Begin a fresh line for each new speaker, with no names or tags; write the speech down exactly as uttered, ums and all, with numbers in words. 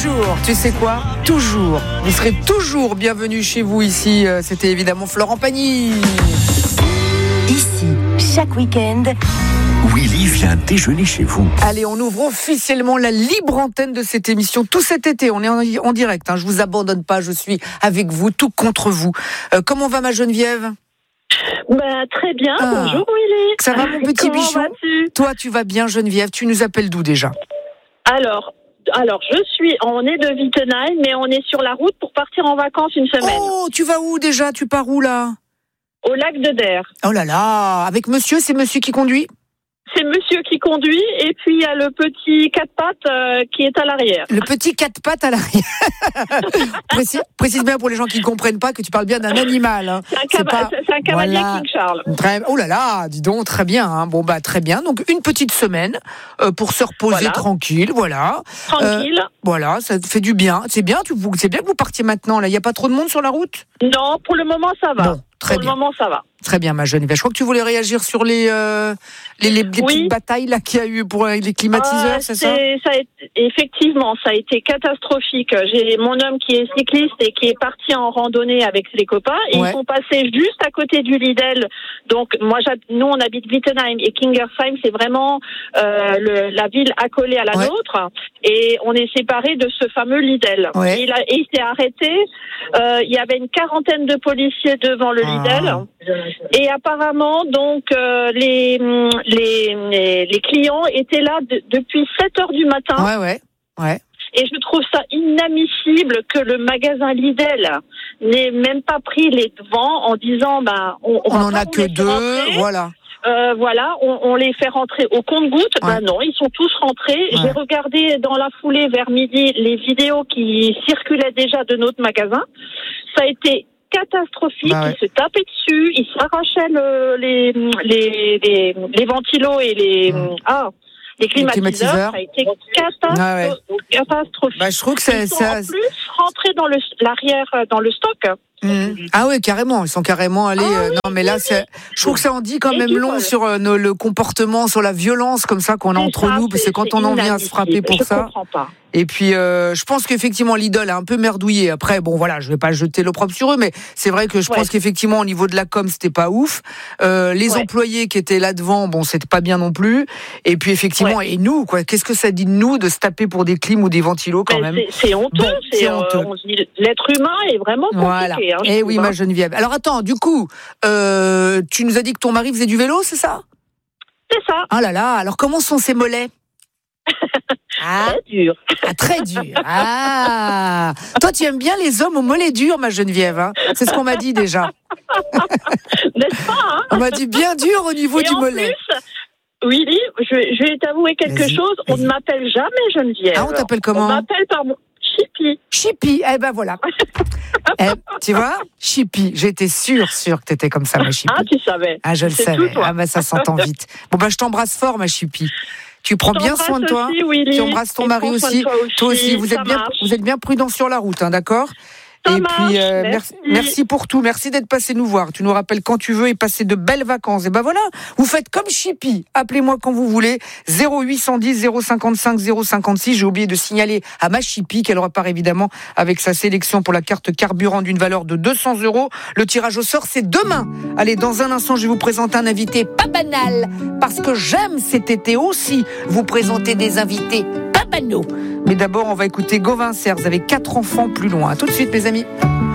toujours, tu sais quoi ? Toujours. Vous serez toujours bienvenus chez vous ici. C'était évidemment Florent Pagny.
Ici, chaque week-end,
Willy vient déjeuner chez vous.
Allez, on ouvre officiellement la libre antenne de cette émission. Tout cet été, on est en, en direct. Hein. Je vous abandonne pas, je suis avec vous, tout contre vous. Euh, comment va ma Geneviève ?
Bah, très bien, ah. Bonjour Willy.
Ça va mon petit
Comment
bichon ?
vas-tu ?
Toi, tu vas bien Geneviève ? Tu nous appelles d'où déjà ?
Alors, alors je suis, on est de Wittenheim, mais on est sur la route pour partir en vacances une semaine.
Oh, tu vas où déjà ? Tu pars où là ?
Au lac de Der.
Oh là là, avec monsieur, c'est monsieur qui conduit ?
C'est monsieur qui conduit et puis il y a le petit quatre pattes euh, qui est à l'arrière.
Le petit quatre pattes à l'arrière. précise, précise bien pour les gens qui ne comprennent pas que tu parles bien d'un animal. Hein.
C'est un, cava-
c'est pas...
c'est un cavalier
voilà.
King Charles.
Très... Oh là là, dis donc, très bien. Hein. Bon bah très bien. Donc une petite semaine euh, pour se reposer
Voilà.
tranquille, voilà.
Tranquille.
Euh, voilà, ça te fait du bien. C'est bien. Tu, c'est bien que vous partiez maintenant. Là, il y a pas trop de monde sur la route ?
Non, pour le moment ça va.
Bon, très
pour
bien.
le moment ça va.
Très bien, ma Geneviève. Je crois que tu voulais réagir sur les euh, les, les, les
Oui.
petites batailles là qu'il y a eu pour les climatiseurs,
Ah,
c'est, ça
ça a été, effectivement, ça a été catastrophique. J'ai mon homme qui est cycliste et qui est parti en randonnée avec ses copains. Et
Ouais.
ils sont passés juste à côté du Lidl. Donc, moi, nous, on habite Wittenheim et Kingersheim, c'est vraiment euh, le, la ville accolée à la
Ouais.
nôtre. Et on est séparés de ce fameux Lidl.
Ouais.
Et il, a, et il s'est arrêté. Euh, il y avait une quarantaine de policiers devant le
Ah.
Lidl. Et apparemment, donc, euh, les, les, les, les clients étaient là de, depuis sept heures du matin.
Ouais, ouais, ouais.
Et je trouve ça inadmissible que le magasin Lidl n'ait même pas pris les devants en disant, ben, on, on,
On
va
en
pas
a
vous
que
laisser
deux,
rentrer.
voilà.
Euh, voilà, on, on les fait rentrer au compte-gouttes.
Ouais.
Ben non, ils sont tous rentrés.
Ouais.
J'ai regardé dans la foulée vers midi les vidéos qui circulaient déjà de notre magasin. Ça a été catastrophique.
Bah ouais.
Ils se tapaient dessus, ils s'arrachaient le, les, les, les, les ventilos et les,
Mmh.
ah, les climatiseurs.
climatiseurs.
Ça a été catastro-
Ah ouais.
catastrophique.
Bah, je trouve que c'est
Ils sont
ça.
en plus rentrés dans le, l'arrière, dans le stock.
Mmh. Ah ouais, carrément, ils sont carrément allés.
Ah
euh,
oui,
non, mais là, c'est. Je trouve que ça en dit quand
Et
même
qui
long
vole.
sur euh, nos, le comportement, sur la violence comme ça qu'on a
C'est
entre
ça,
nous, parce que
c'est-
quand
c'est
on en vient à se frapper
inadmissible.
pour
je
ça.
comprends pas.
Et puis, euh, je pense qu'effectivement, Lidl a un peu merdouillé. Après, bon, voilà, je vais pas jeter l'opprobre sur eux, mais c'est vrai que je
Ouais.
pense qu'effectivement, au niveau de la com, c'était pas ouf. Euh, les
Ouais.
employés qui étaient là devant, bon, c'était pas bien non plus. Et puis, effectivement,
Ouais.
et nous, quoi, qu'est-ce que ça dit de nous de se taper pour des clims ou des ventilos quand
Ben,
même?
c'est, c'est honteux.
Bon,
c'est,
c'est
euh,
honteux.
on se dit, l'être humain est vraiment compliqué.
Voilà.
Hein, je
Eh
trouve,
oui,
hein.
ma Geneviève. Alors attends, du coup, euh, tu nous as dit que ton mari faisait du vélo, c'est ça?
C'est ça.
Ah là là, alors comment sont ses mollets? Ah,
Très dur.
ah, très dur. Ah, toi tu aimes bien les hommes aux mollets durs, ma Geneviève. Hein, c'est ce qu'on m'a dit déjà.
N'est-ce pas, hein?
On m'a dit bien dur au niveau
Et
du
en
mollet.
plus, Willy, je, je vais t'avouer quelque
Vas-y,
chose. On
vas-y.
ne m'appelle jamais Geneviève.
Ah, on t'appelle comment?
On m'appelle par mon Chippy.
Chippy. Eh ben voilà. Eh, tu vois, Chippy. J'étais sûre, sûre que t'étais comme ça, ma Chippy.
Ah, tu savais.
Ah, je le
C'est
savais.
tout, toi.
Ah, bah ça s'entend vite. Bon, bah je t'embrasse fort, ma Chippy. Tu prends bien
T'embrasses
soin de toi.
aussi, Willy.
Tu embrasses ton
Et
mari
prends soin de
aussi.
toi aussi.
Toi aussi. Vous
Ça
êtes bien,
marche.
vous êtes bien prudents sur la route, hein, d'accord?
Ça
Et
marche,
puis euh, merci.
merci.
merci pour tout. Merci d'être passé nous voir. Tu nous rappelles quand tu veux et passer de belles vacances. Et ben voilà, vous faites comme Chippy. Appelez-moi quand vous voulez. zéro huit cent dix zéro cinquante-cinq zéro cinquante-six. J'ai oublié de signaler à ma Chippy qu'elle repart évidemment avec sa sélection pour la carte carburant d'une valeur de deux cents euros. Le tirage au sort, c'est demain. Allez, dans un instant, je vais vous présenter un invité pas banal parce que j'aime cet été aussi vous présenter des invités pas banaux. Mais d'abord, on va écouter Gauvin Serres avec quatre enfants plus loin. À tout de suite, mes amis.